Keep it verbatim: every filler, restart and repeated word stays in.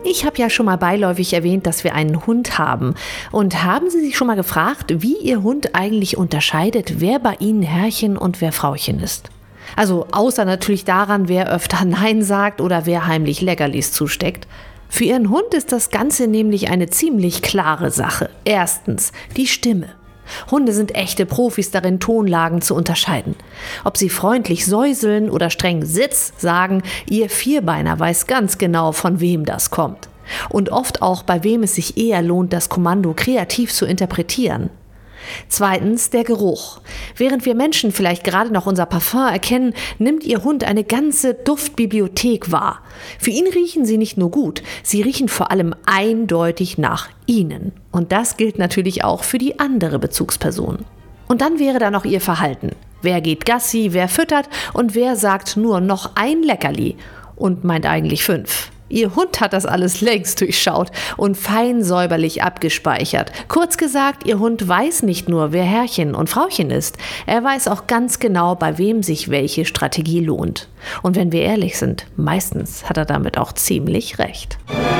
Ich habe ja schon mal beiläufig erwähnt, dass wir einen Hund haben. Und haben Sie sich schon mal gefragt, wie Ihr Hund eigentlich unterscheidet, wer bei Ihnen Herrchen und wer Frauchen ist? Also außer natürlich daran, wer öfter Nein sagt oder wer heimlich Leckerlis zusteckt. Für Ihren Hund ist das Ganze nämlich eine ziemlich klare Sache. Erstens, die Stimme. Hunde sind echte Profis darin, Tonlagen zu unterscheiden. Ob sie freundlich säuseln oder streng Sitz sagen, ihr Vierbeiner weiß ganz genau, von wem das kommt. Und oft auch, bei wem es sich eher lohnt, das Kommando kreativ zu interpretieren. Zweitens, der Geruch. Während wir Menschen vielleicht gerade noch unser Parfum erkennen, nimmt Ihr Hund eine ganze Duftbibliothek wahr. Für ihn riechen sie nicht nur gut, sie riechen vor allem eindeutig nach Ihnen. Und das gilt natürlich auch für die andere Bezugsperson. Und dann wäre da noch Ihr Verhalten. Wer geht Gassi, wer füttert und wer sagt nur noch ein Leckerli und meint eigentlich fünf. Ihr Hund hat das alles längst durchschaut und fein säuberlich abgespeichert. Kurz gesagt, Ihr Hund weiß nicht nur, wer Herrchen und Frauchen ist. Er weiß auch ganz genau, bei wem sich welche Strategie lohnt. Und wenn wir ehrlich sind, meistens hat er damit auch ziemlich recht.